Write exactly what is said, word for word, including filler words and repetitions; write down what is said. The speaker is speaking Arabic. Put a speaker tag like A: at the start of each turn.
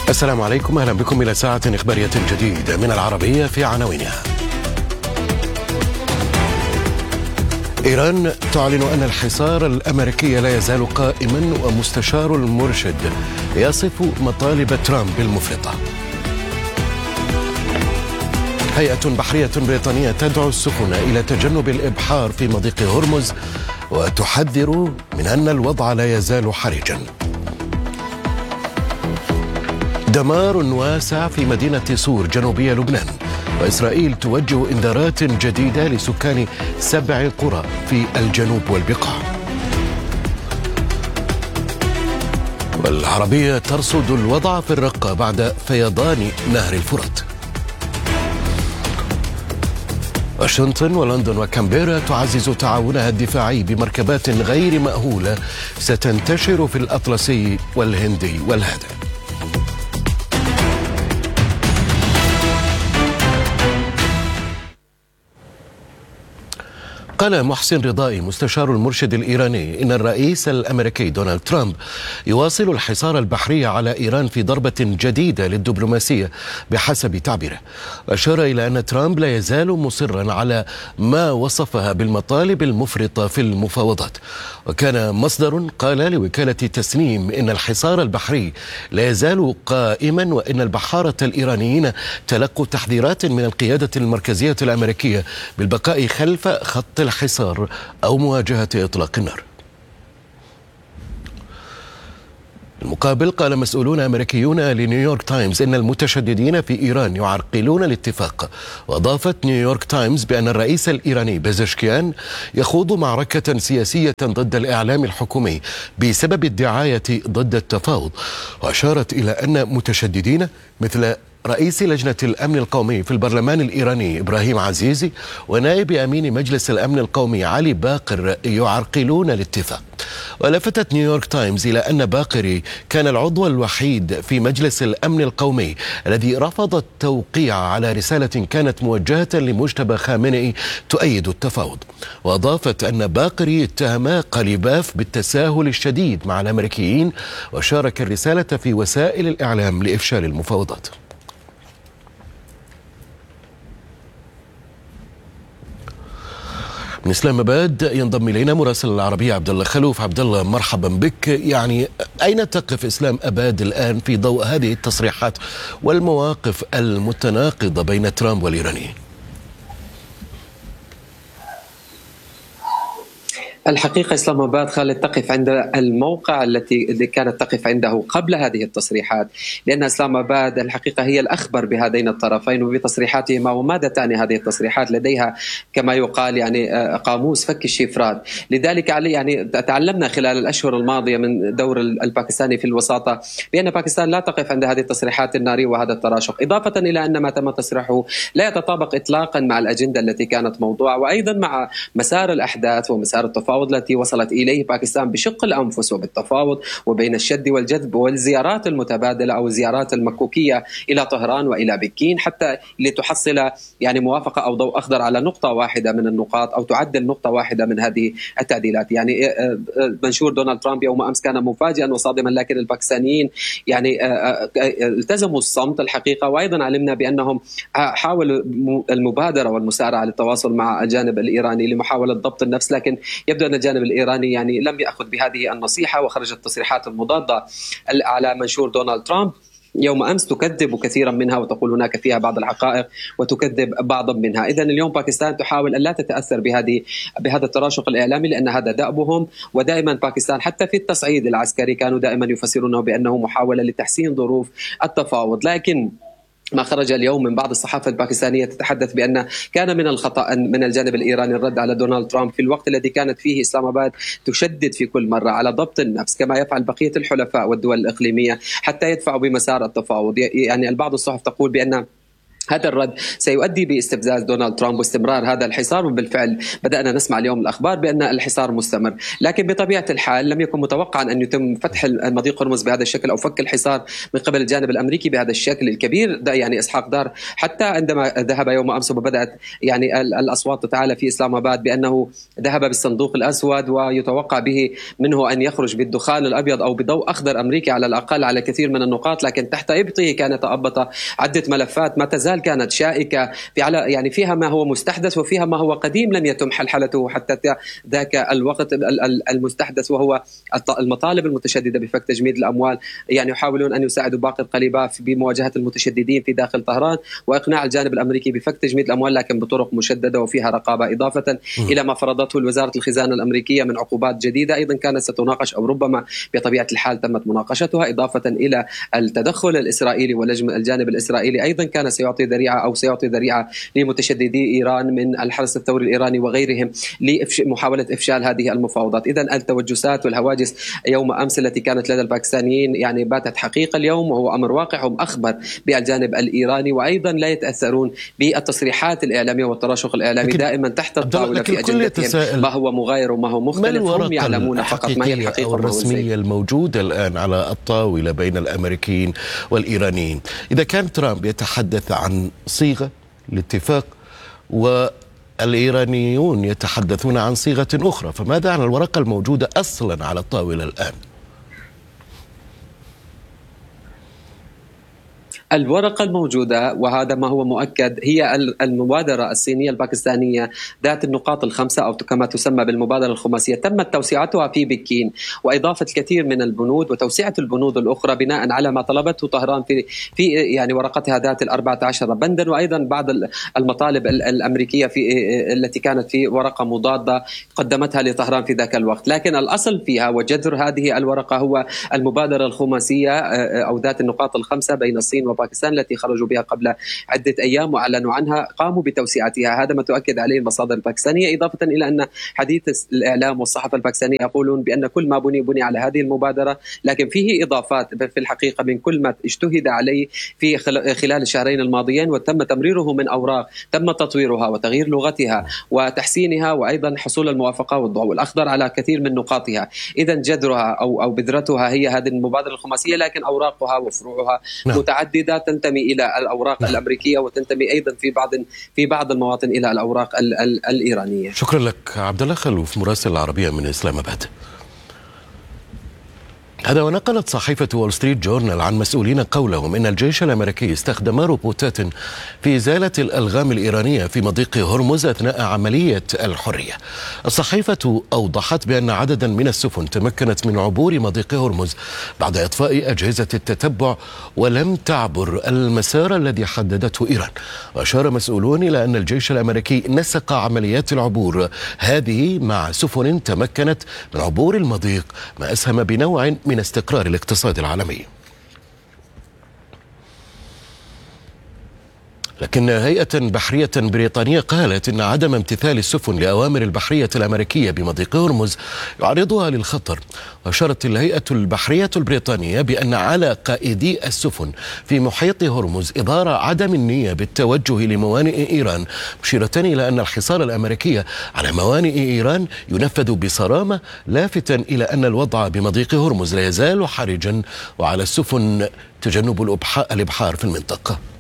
A: السلام عليكم، أهلا بكم إلى ساعة إخبارية جديدة من العربية في عناوينها. إيران تعلن أن الحصار الأمريكي لا يزال قائما، ومستشار المرشد يصف مطالب ترامب بالمفرطة. هيئة بحرية بريطانية تدعو السفن إلى تجنب الإبحار في مضيق هرمز، وتحذر من أن الوضع لا يزال حرجا. دمار واسع في مدينة صور جنوبية لبنان، وإسرائيل توجه إنذارات جديدة لسكان سبع قرى في الجنوب والبقاع. والعربية ترصد الوضع في الرقة بعد فيضان نهر الفرات. واشنطن ولندن وكامبيرا تعزز تعاونها الدفاعي بمركبات غير مأهولة ستنتشر في الأطلسي والهندي والهادئ. قال محسن رضائي مستشار المرشد الإيراني إن الرئيس الأمريكي دونالد ترامب يواصل الحصار البحري على إيران في ضربة جديدة للدبلوماسية بحسب تعبيره. أشار إلى أن ترامب لا يزال مصرا على ما وصفها بالمطالب المفرطة في المفاوضات. وكان مصدر قال لوكالة تسنيم إن الحصار البحري لا يزال قائما، وإن البحارة الإيرانيين تلقوا تحذيرات من القيادة المركزية الأمريكية بالبقاء خلف خط الحصار أو مواجهة إطلاق النار. المقابل قال مسؤولون أمريكيون لنيويورك تايمز إن المتشددين في إيران يعرقلون الاتفاق. وأضافت نيويورك تايمز بأن الرئيس الإيراني بيزشكيان يخوض معركة سياسية ضد الإعلام الحكومي بسبب الدعاية ضد التفاوض. وأشارت إلى أن متشددين مثل رئيس لجنة الأمن القومي في البرلمان الإيراني إبراهيم عزيزي ونائب أمين مجلس الأمن القومي علي باقر يعرقلون الاتفاق. ولفتت نيويورك تايمز إلى أن باقري كان العضو الوحيد في مجلس الأمن القومي الذي رفض التوقيع على رسالة كانت موجهة لمجتبى خامنئي تؤيد التفاوض. وأضافت أن باقري اتهم قليباف بالتساهل الشديد مع الأمريكيين، وشارك الرسالة في وسائل الإعلام لإفشال المفاوضات. من اسلام اباد ينضم الينا مراسل العربيه عبد الله خلوف. عبد الله مرحبا بك. يعني اين تقف اسلام اباد الان في ضوء هذه التصريحات والمواقف المتناقضه بين ترامب والايرانيين؟
B: الحقيقة إسلام آباد خالد تقف عند الموقع التي اللي كانت تقف عنده قبل هذه التصريحات، لأن إسلام آباد الحقيقة هي الأخبر بهذين الطرفين وبتصريحاتهما. وماذا تعني هذه التصريحات؟ لديها كما يقال يعني قاموس فك الشفرات. لذلك يعني تعلمنا خلال الأشهر الماضية من دور الباكستاني في الوساطة بأن باكستان لا تقف عند هذه التصريحات النارية وهذا التراشق، إضافة إلى أن ما تم تصريحه لا يتطابق إطلاقا مع الأجندة التي كانت موضوعة، وأيضا مع مسار الأحداث ومسار التفاوض التي وصلت إليه باكستان بشق الأنفس وبالتفاوض وبين الشد والجذب والزيارات المتبادلة أو الزيارات المكوكية إلى طهران وإلى بكين، حتى لتحصل يعني موافقة أو ضوء أخضر على نقطة واحدة من النقاط أو تعدل نقطة واحدة من هذه التعديلات. يعني منشور دونالد ترامب يوم أمس كان مفاجئا وصادما، لكن الباكستانيين يعني التزموا الصمت الحقيقة. وأيضا علمنا بأنهم حاولوا المبادرة والمسارعة للتواصل مع الجانب الإيراني لمحاولة ضبط النفس، لكن يبدو أن الجانب الإيراني يعني لم يأخذ بهذه النصيحة، وخرجت التصريحات المضادة على منشور دونالد ترامب يوم أمس تكذب كثيرا منها وتقول هناك فيها بعض الحقائق وتكذب بعضا منها. إذن اليوم باكستان تحاول أن لا تتأثر بهذه بهذا التراشق الإعلامي، لأن هذا دأبهم. ودائما باكستان حتى في التصعيد العسكري كانوا دائما يفسرونه بأنه محاولة لتحسين ظروف التفاوض. لكن ما خرج اليوم من بعض الصحافة الباكستانية تتحدث بأن كان من الخطأ من الجانب الإيراني الرد على دونالد ترامب في الوقت الذي كانت فيه إسلام آباد تشدد في كل مرة على ضبط النفس كما يفعل بقية الحلفاء والدول الإقليمية حتى يدفعوا بمسار التفاوض. يعني البعض الصحف تقول بأن هذا الرد سيؤدي باستفزاز دونالد ترامب واستمرار هذا الحصار، وبالفعل بدأنا نسمع اليوم الأخبار بأن الحصار مستمر. لكن بطبيعة الحال لم يكن متوقعا أن يتم فتح مضيق هرمز بهذا الشكل أو فك الحصار من قبل الجانب الأمريكي بهذا الشكل الكبير. ده يعني إسحاق دار حتى عندما ذهب يوم أمس وبدأت يعني الأصوات تتعالى في إسلام آباد بأنه ذهب بالصندوق الأسود ويتوقع به منه أن يخرج بالدخان الأبيض أو بضوء أخضر أمريكي على الأقل على كثير من النقاط، لكن تحت إبطه كان يتأبط عدة ملفات ما تزال كانت شائكة في على يعني فيها ما هو مستحدث وفيها ما هو قديم لم يتم حلحلته حتى ذاك الوقت المستحدث، وهو المطالب المتشددة بفك تجميد الأموال. يعني يحاولون أن يساعدوا باقي القليبة بمواجهة المتشددين في داخل طهران وإقناع الجانب الأمريكي بفك تجميد الأموال، لكن بطرق مشددة وفيها رقابة، إضافة إلى ما فرضته وزارة الخزانة الأمريكية من عقوبات جديدة أيضا كانت ستناقش أو ربما بطبيعة الحال تمت مناقشتها، إضافة إلى التدخل الإسرائيلي والجانب الإسرائيلي أيضا كان سيعطي ذريعة أو سيعطي ذريعة لمتشددي إيران من الحرس الثوري الإيراني وغيرهم لمحاولة إفشال هذه المفاوضات. إذن التوجسات والهواجس يوم أمس التي كانت لدى الباكستانيين يعني باتت حقيقة اليوم، وهو أمر واقع. هم أخبر بالجانب الإيراني وأيضا لا يتأثرون بالتصريحات الإعلامية والتراشق الإعلامي دائما تحت الطاولة في أجندتهم ما هو مغاير وما هو مختلف. هم يعلمون فقط ما هي الحقيقة
A: الرسمية الموجودة الآن على الطاولة بين الأمريكيين والإيرانيين. إذا كان ترامب يتحدث عن صيغة الاتفاق والإيرانيون يتحدثون عن صيغة أخرى، فماذا عن الورقة الموجودة أصلا على الطاولة الآن؟
B: الورقة الموجودة وهذا ما هو مؤكد هي المبادرة الصينية الباكستانية ذات النقاط الخمسة أو كما تسمى بالمبادرة الخماسية. تمت توسعتها في بكين وإضافة الكثير من البنود وتوسعة البنود الأخرى بناء على ما طلبته طهران في في يعني ورقتها ذات الأربعة عشر بندا، وأيضا بعض المطالب الأمريكية في التي كانت في ورقة مضادة قدمتها لطهران في ذاك الوقت. لكن الأصل فيها وجذر هذه الورقة هو المبادرة الخماسية أو ذات النقاط الخمسة بين الصين وباكستان التي خرجوا بها قبل عدة أيام وأعلنوا عنها، قاموا بتوسعتها. هذا ما تؤكد عليه المصادر الباكستانية، إضافة إلى أن حديث الإعلام والصحافة الباكستانية يقولون بأن كل ما بني بني على هذه المبادرة، لكن فيه إضافات في الحقيقة من كل ما اجتهد عليه في خلال الشهرين الماضيين وتم تمريره من أوراق تم تطويرها وتغيير لغتها وتحسينها وأيضا حصول الموافقة والضوء الأخضر على كثير من نقاطها. إذا جذرها أو أو بذرتها هي هذه المبادرة الخماسية، لكن أوراقها وفروعها نعم. متعددة تنتمي إلى الأوراق نعم. الأمريكية وتنتمي أيضا في بعض في بعض المواطن إلى الأوراق ال ال الإيرانية.
A: شكرا لك عبد الله خلوف مراسل العربية من إسلام آباد. هذا ونقلت صحيفة وول ستريت جورنال عن مسؤولين قولهم إن الجيش الأمريكي استخدم روبوتات في إزالة الألغام الإيرانية في مضيق هرمز أثناء عملية الحرية. الصحيفة أوضحت بأن عددا من السفن تمكنت من عبور مضيق هرمز بعد إطفاء أجهزة التتبع ولم تعبر المسار الذي حددته إيران. وأشار مسؤولون إلى أن الجيش الأمريكي نسق عمليات العبور هذه مع سفن تمكنت من عبور المضيق، ما أسهم بنوع من استقرار الاقتصاد العالمي. لكن هيئة بحرية بريطانية قالت إن عدم امتثال السفن لأوامر البحرية الأمريكية بمضيق هرمز يعرضها للخطر. وأشارت الهيئة البحرية البريطانية بأن على قائدي السفن في محيط هرمز إظهار عدم النية بالتوجه لموانئ إيران، مشيرة إلى أن الحصار الأمريكي على موانئ إيران ينفذ بصرامة، لافتا إلى أن الوضع بمضيق هرمز لا يزال حرجا وعلى السفن تجنب الإبحار في المنطقة.